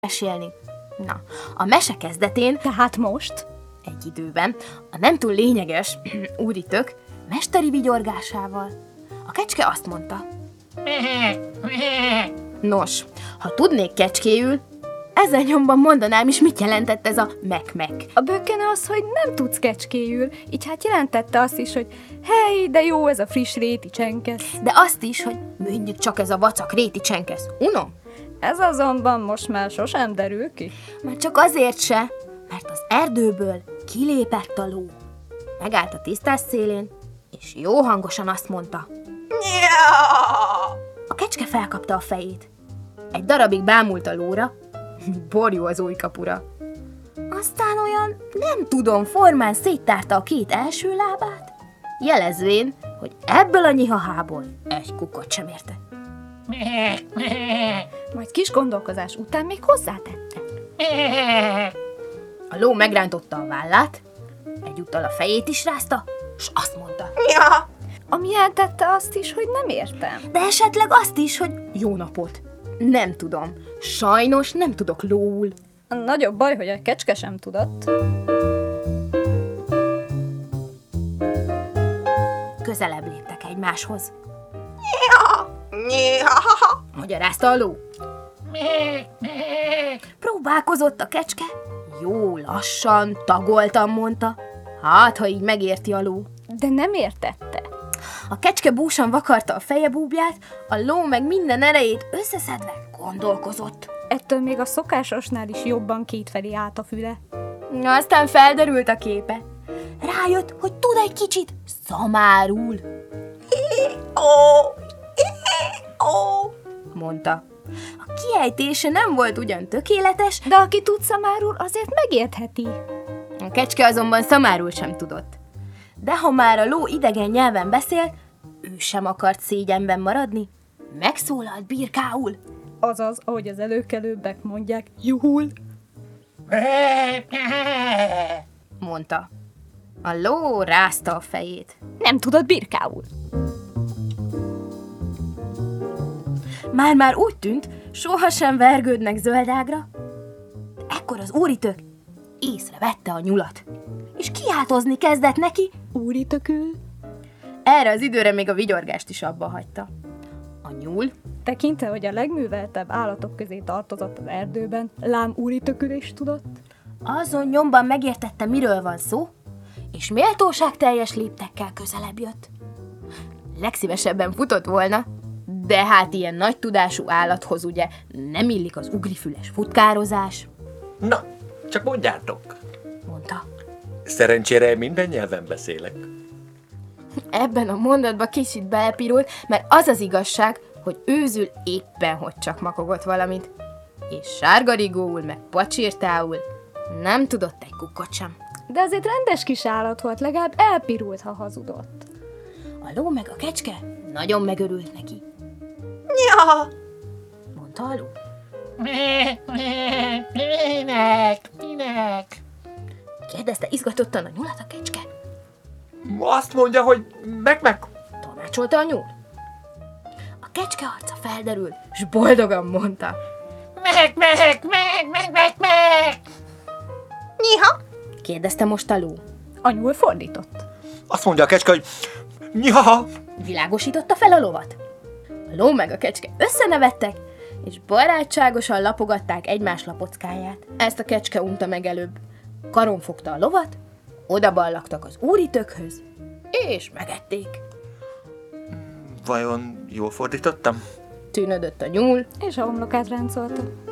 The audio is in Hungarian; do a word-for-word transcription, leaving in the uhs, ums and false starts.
mesélni. Na, a mese kezdetén, tehát most, egy időben, a nem túl lényeges úritök mesteri vigyorgásával a kecske azt mondta. Nos, ha tudnék kecskéül, ezzel nyomban mondanám is, mit jelentett ez a mek-mek. A bökken az, hogy nem tudsz kecskéül, így hát jelentette azt is, hogy hely, de jó ez a friss réti csenkesz. De azt is, hogy mindig csak ez a vacak réti csenkesz. Unom? Ez azonban most már sosem derül ki. Már csak azért se, mert az erdőből kilépett a ló. Megállt a tisztás szélén, és jó hangosan azt mondta. A kecske felkapta a fejét. Egy darabig bámult a lóra, mint borjú az újkapura. Aztán olyan, nem tudom, formán széttárta a két első lábát, jelezvén, hogy ebből a nyihahából egy kukkot sem érte. Majd kis gondolkozás után még hozzátette. A ló megrántotta a vállát, egyúttal a fejét is rázta, s azt mondta. Ami jelentette azt is, hogy nem értem. De esetleg azt is, hogy jó napot. Nem tudom. Sajnos nem tudok lóul. A nagyobb baj, hogy a kecske sem tudott. Közelebb léptek egymáshoz. Magyarázta a ló. Próbálkozott a kecske. Jó lassan, tagoltan mondta. Hát, ha így megérti a ló. De nem értette. A kecske búsan vakarta a feje búbját, a ló meg minden erejét összeszedve gondolkozott. Ettől még a szokásosnál is jobban kétfelé állt a füle. Aztán felderült a képe. Rájött, hogy tud egy kicsit szamárul. Mondta. A kiejtése nem volt ugyan tökéletes, de aki tud szamárul, azért megértheti. A kecske azonban szamárul sem tudott. De ha már a ló idegen nyelven beszélt, ő sem akart szégyenben maradni. Megszólalt birkául. Azaz, ahogy az előkelőbbek mondják, juhul. Mondta. A ló rázta a fejét. Nem tudod birkául. Már-már úgy tűnt, sohasem vergődnek zöldágra. Ekkor az úritök észrevette a nyulat, és kiáltozni kezdett neki. Úritökül. Erre az időre még a vigyorgást is abba hagyta. A nyúl, tekintve, hogy a legműveltebb állatok közé tartozott az erdőben, lám úritökül is tudott. Azon nyomban megértette, miről van szó, és méltóságteljes léptekkel közelebb jött. Legszívesebben futott volna, de hát ilyen nagy tudású állathoz ugye nem illik az ugrifüles futkározás. Na, csak mondjátok, mondta. Szerencsére minden nyelven beszélek. Ebben a mondatban kicsit belepirult, mert az az igazság, hogy őzül éppen hogy csak makogott valamit, és sárgarigóul meg pacsirtául nem tudott egy kukkot sem. De azért rendes kis állat volt, legalább elpirult, ha hazudott. A ló meg a kecske nagyon megörült neki. Ja! Mondta a ló. Minek? Minek? Kérdezte izgatottan a nyulat a kecske. Azt mondja, hogy meg-meg. Tanácsolta a nyúl. A kecske arca felderült, s boldogan mondta. Meg, meg, meg, meg, meg, meg! Nyiha? Kérdezte most a ló. A nyúl fordított. Azt mondja a kecske, hogy nyiha! Világosította fel a lovat. A ló meg a kecske összenevettek, és barátságosan lapogatták egymás lapockáját. Ezt a kecske unta meg előbb. Karon fogta a lovat, odaballagtak az úritökhöz, és megették. Vajon jól fordítottam? Tűnödött a nyúl, És a homlokát ráncolta.